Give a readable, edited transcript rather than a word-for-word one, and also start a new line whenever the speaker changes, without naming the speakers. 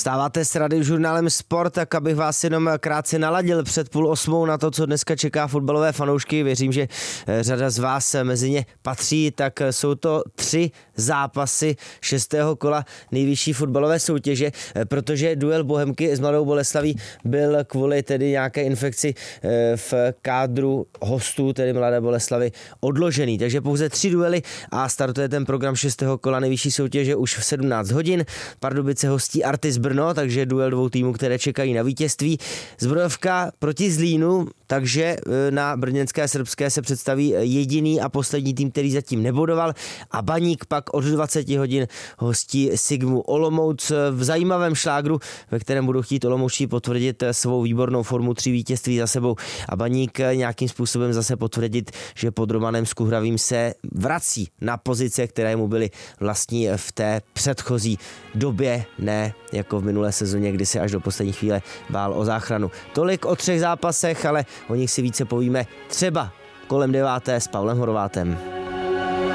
Vstáváte s Radiožurnálem Sport, tak abych vás jenom krátce naladil před 7:30 na to, co dneska čeká fotbalové fanoušky. Věřím, že řada z vás mezi ně patří, tak jsou to 3 zápasy 6. kola nejvyšší fotbalové soutěže, protože duel Bohemky s Mladou Boleslaví byl kvůli tedy nějaké infekci v kádru hostů, tedy Mladé Boleslavy, odložený. Takže pouze 3 duely a startuje ten program 6. kola nejvyšší soutěže už v 17 hodin. Pardubice hostí Artis Brno, takže duel 2 týmů, které čekají na vítězství. Zbrojovka proti Zlínu, takže na brněnské Srbské se představí jediný a poslední tým, který zatím nebodoval, a Baník pak od 20 hodin hostí Sigmu Olomouc v zajímavém šlágru, ve kterém budou chtít Olomoučtí potvrdit svou výbornou formu, 3 vítězství za sebou, a Baník nějakým způsobem zase potvrdit, že pod Romanem Skuhravým se vrací na pozice, které mu byly vlastní v té předchozí době, ne jako v minulé sezóně, kdy se až do poslední chvíle bál o záchranu. Tolik o 3 zápasech, ale o nich si více povíme třeba kolem 9. s Pavlem Horvátem.